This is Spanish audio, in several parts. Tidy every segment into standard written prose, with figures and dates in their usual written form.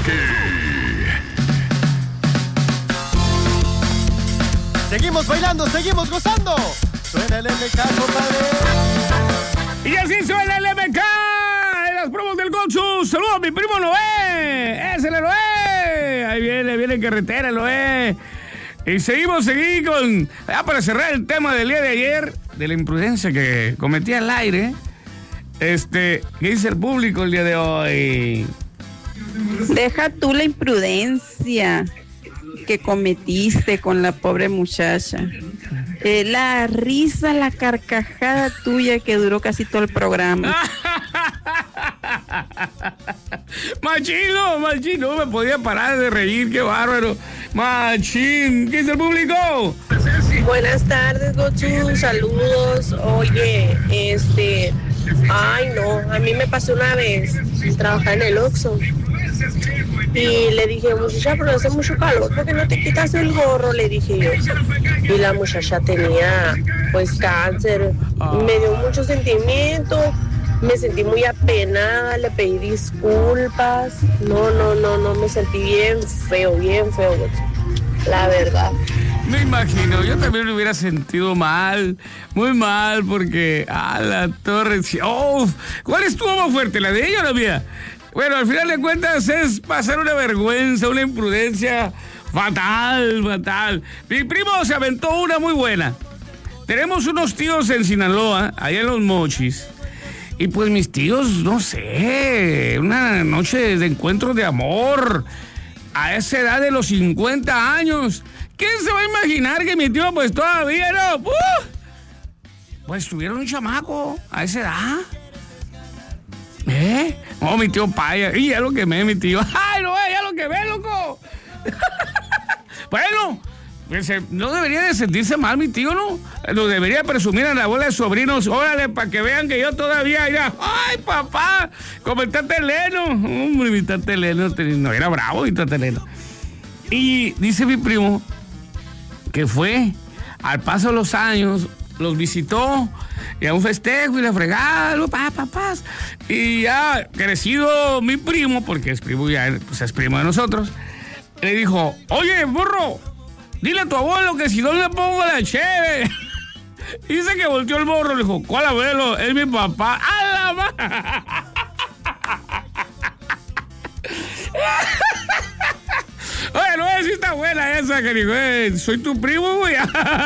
Seguimos bailando, seguimos gozando. Suena el MK, compadre. Y así suena el MK en las promos del Gonzo. Saludos a mi primo Noé. Ese es el Noé. Ahí viene en carretera el Noé. Y seguimos con... Ya para cerrar el tema del día de ayer, de la imprudencia que cometí al aire. ¿Qué dice el público el día de hoy? Deja tú la imprudencia que cometiste con la pobre muchacha. La risa, la carcajada tuya que duró casi todo el programa. Machino, no me podía parar de reír, qué bárbaro. Machín, ¿qué dice el público? Buenas tardes, Gochu, saludos. Oye, ay no, a mí me pasó una vez, trabajaba en el Oxxo y le dije, muchacha, pero hace mucho calor, ¿por qué no te quitas el gorro? Le dije yo. Y la muchacha tenía pues cáncer, me dio mucho sentimiento, me sentí muy apenada, le pedí disculpas. No, me sentí bien feo, Gochu, la verdad. Me imagino, yo también me hubiera sentido mal, muy mal, porque la torre... ¡Oh! ¿Cuál estuvo más fuerte, la de ella o la mía? Bueno, al final de cuentas es pasar una vergüenza, una imprudencia fatal. Mi primo se aventó una muy buena. Tenemos unos tíos en Sinaloa, allá en Los Mochis, y pues mis tíos, no sé, una noche de encuentro de amor, a esa edad de los 50 años... ¿Quién se va a imaginar que mi tío pues todavía no? Pues tuvieron un chamaco a esa edad. No, mi tío Paya. Y ya lo quemé, mi tío. ¡Ay, no, ya lo quemé, loco! Bueno, pues, no debería de sentirse mal mi tío, ¿no? Lo debería presumir a la bola de sobrinos. Órale, para que vean que yo todavía era... ¡Ay, papá! Como el Tateleno. Hombre, mi Tateleno. No, era bravo mi Tateleno. Y dice mi primo... que fue, al paso de los años, los visitó, y a un festejo y le fregada, papás. Y ya crecido mi primo, porque es primo ya, pues es primo de nosotros, le dijo, oye, burro, dile a tu abuelo que si no le pongo la cheve. Dice que volteó el burro, le dijo, ¿cuál abuelo? Es mi papá. ¡A la madre! Oye, no es si está buena esa, que dijo, soy tu primo, güey.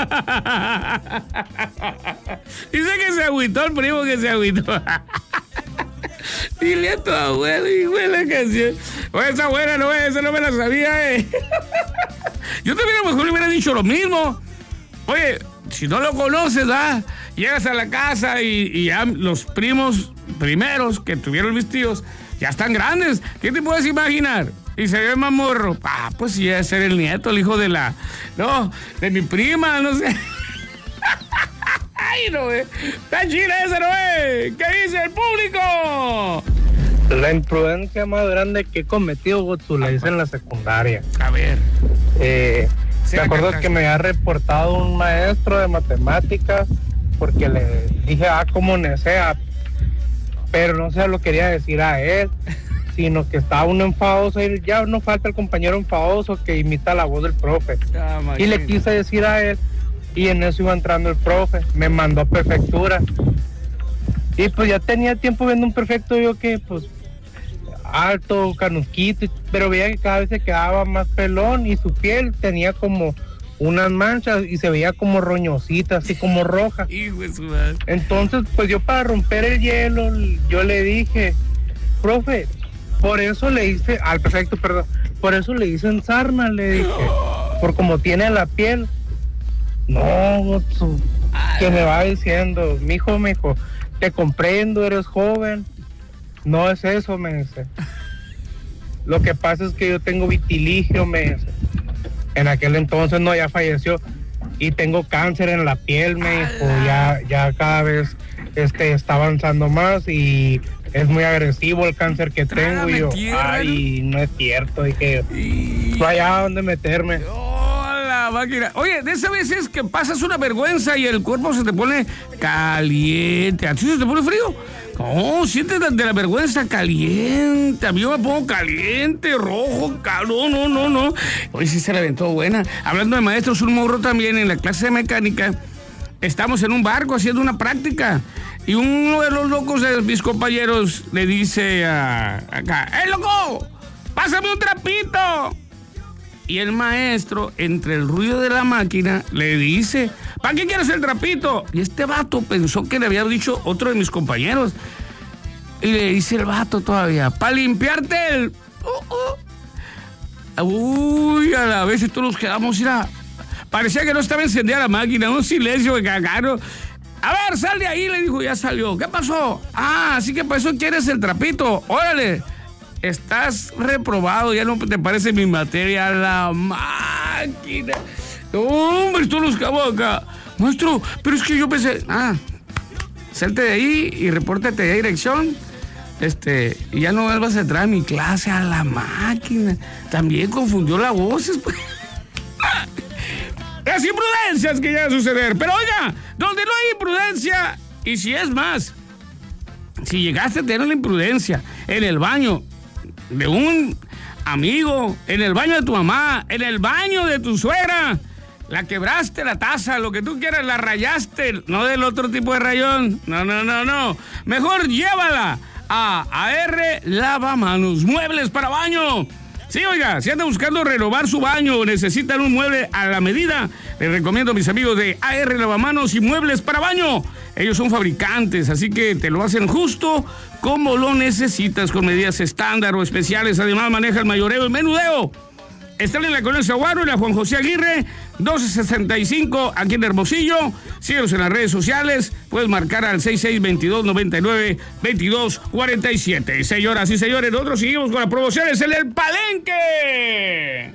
Dice que se agüitó el primo, que se agüitó. Dile a tu abuelo, y güey, la canción. Oye, esa buena, no, esa no me la sabía, Yo también a lo mejor le hubiera dicho lo mismo. Oye, si no lo conoces, llegas a la casa y ya los primos primeros que tuvieron mis tíos ya están grandes. ¿Qué te puedes imaginar? Y se ve más morro. Pues sí, debe ser el nieto, el hijo de de mi prima, no sé. Ay, no, Está chila esa, no, ¿Qué dice el público? La imprudencia más grande que he cometido, Gotsu, la hice en la secundaria. A ver. ¿Te acuerdas que me había reportado un maestro de matemáticas? Porque le dije, como nesea, pero no se lo quería decir a él, sino que estaba uno enfadoso, y ya no falta el compañero enfadoso que imita la voz del profe. Y le quise decir a él, y en eso iba entrando el profe, me mandó a prefectura. Y pues ya tenía tiempo viendo un perfecto, yo que pues alto, canusquito, pero veía que cada vez se quedaba más pelón y su piel tenía como unas manchas y se veía como roñosita, así como roja. Entonces, pues yo para romper el hielo, yo le dije, profe, por eso le hice, al prefecto, perdón, por eso le dicen sarna, le dije, por como tiene la piel. No, que me va diciendo, mijo, te comprendo, eres joven. No es eso, me dice. Lo que pasa es que yo tengo vitiligio, me dice. En aquel entonces, ya falleció. Y tengo cáncer en la piel, me dijo. Ya cada vez está avanzando más y es muy agresivo el cáncer que tengo. Y yo, no es cierto. Dije, no hay a dónde meterme. Máquina. Oye, de esas veces que pasas una vergüenza y el cuerpo se te pone caliente. ¿A ti se te pone frío? No, siéntete de la vergüenza caliente. A mí me pongo caliente, rojo, no. Hoy sí se la aventó buena. Hablando de maestros, un morro también en la clase de mecánica. Estamos en un barco haciendo una práctica. Y uno de los locos de mis compañeros le dice acá: ¡Eh, loco! ¡Pásame un trapito! Y el maestro, entre el ruido de la máquina, le dice: ¿para qué quieres el trapito? Y este vato pensó que le había dicho otro de mis compañeros. Y le dice el vato todavía: para limpiarte el... Uy, a la vez todos nos quedamos, mira. Parecía que no estaba encendida la máquina, un silencio de cagaro. A ver, sal de ahí, le dijo. Ya salió. ¿Qué pasó? Así que por eso quieres el trapito. Órale. Estás reprobado, ya no te parece mi materia, la máquina. Hombre, todos los cabos acá. Maestro, pero es que yo pensé, salte de ahí y repórtate de dirección. Y ya no vuelvas a entrar a mi clase, a la máquina. También confundió las voces, pues. Las imprudencias que llegan a suceder. Pero oiga, donde no hay imprudencia, y si es más, si llegaste a tener la imprudencia en el baño de un amigo, en el baño de tu mamá, en el baño de tu suegra, la quebraste la taza, lo que tú quieras, la rayaste, no del otro tipo de rayón, no, mejor llévala a AR Lavamanos, muebles para baño. Sí, oiga, si anda buscando renovar su baño o necesitan un mueble a la medida, les recomiendo a mis amigos de AR Lavamanos y Muebles para Baño. Ellos son fabricantes, así que te lo hacen justo como lo necesitas, con medidas estándar o especiales. Además, maneja el mayoreo y menudeo. Están en la colonia Saguaro, en la Juan José Aguirre, 1265, aquí en Hermosillo. Síguenos en las redes sociales. Puedes marcar al 6622-99-2247. Señoras y señores, nosotros seguimos con las promociones en el Palenque.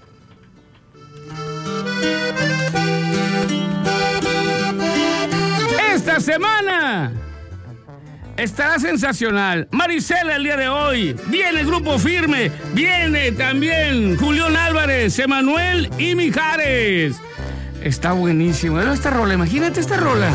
Esta semana estará sensacional. Marisela el día de hoy. Viene Grupo Firme. Viene también Julián Álvarez, Emanuel y Mijares. Está buenísimo. Esta rola, imagínate esta rola.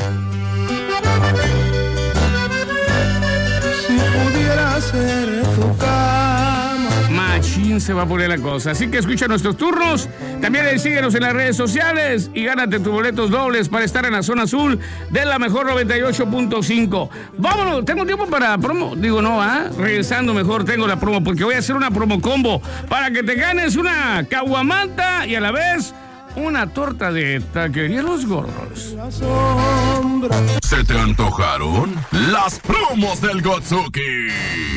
Si pudiera ser tu cama. Machín se va a poner la cosa. Así que escucha nuestros turnos. También síguenos en las redes sociales y gánate tus boletos dobles para estar en la zona azul de la mejor 98.5. Vámonos, tengo tiempo para promo. Digo, no, regresando mejor tengo la promo, porque voy a hacer una promo combo para que te ganes una caguamanta y a la vez una torta de Taquería Los Gordos. La sombra. ¿Se te antojaron las promos del Gotsuki?